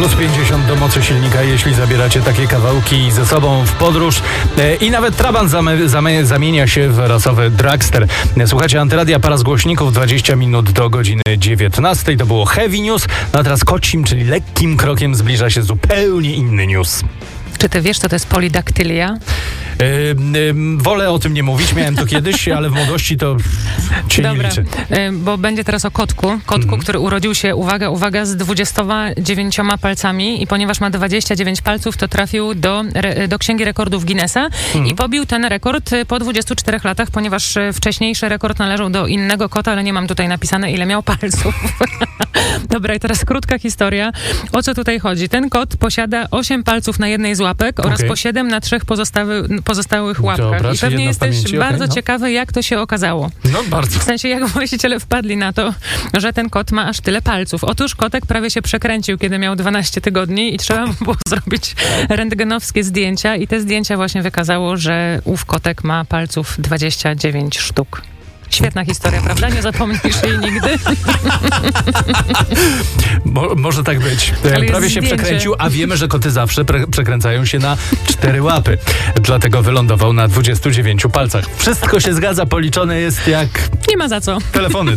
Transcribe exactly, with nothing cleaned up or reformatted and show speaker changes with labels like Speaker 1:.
Speaker 1: plus pięćdziesiąt do mocy silnika, jeśli zabieracie takie kawałki ze sobą w podróż. I nawet Trabant zamy, zamy, zamienia się w rasowy dragster. Słuchajcie, Antyradia, para z głośników, dwadzieścia minut do godziny dziewiętnastej. To było Heavy News. No a teraz kocim, czyli lekkim krokiem zbliża się zupełnie inny news.
Speaker 2: Czy ty wiesz, co to jest polidaktylia?
Speaker 1: Yy, yy, wolę o tym nie mówić, miałem to kiedyś, ale w młodości to się
Speaker 2: Dobra,
Speaker 1: nie liczy.
Speaker 2: Yy, bo będzie teraz o kotku. Kotku, mm. który urodził się, uwaga, uwaga, z dwudziestoma dziewięcioma palcami i ponieważ ma dwadzieścia dziewięć palców, to trafił do, re, do Księgi Rekordów Guinnessa mm. i pobił ten rekord po dwudziestu czterech latach, ponieważ wcześniejszy rekord należał do innego kota, ale nie mam tutaj napisane, ile miał palców. Dobra, i teraz krótka historia. O co tutaj chodzi? Ten kot posiada osiem palców na jednej z łapek oraz
Speaker 1: okay.
Speaker 2: po siedem na trzech pozostały, pozostałych łapkach.
Speaker 1: Dobra,
Speaker 2: I pewnie jesteś
Speaker 1: pamięci,
Speaker 2: bardzo
Speaker 1: okay, no.
Speaker 2: ciekawy, jak to się okazało.
Speaker 1: No bardzo.
Speaker 2: W sensie, jak właściciele wpadli na to, że ten kot ma aż tyle palców. Otóż kotek prawie się przekręcił, kiedy miał dwanaście tygodni i trzeba mu było zrobić rentgenowskie zdjęcia i te zdjęcia właśnie wykazało, że ów kotek ma palców dwadzieścia dziewięć sztuk. Świetna historia, prawda? Nie zapomnisz jej nigdy.
Speaker 1: Mo, może tak być.
Speaker 2: Ale
Speaker 1: Prawie się
Speaker 2: zdjęcie.
Speaker 1: przekręcił, a wiemy, że koty zawsze pre- przekręcają się na cztery łapy. Dlatego wylądował na dwudziestu dziewięciu palcach. Wszystko się zgadza, policzone jest jak...
Speaker 2: Nie ma za co.
Speaker 1: Telefony.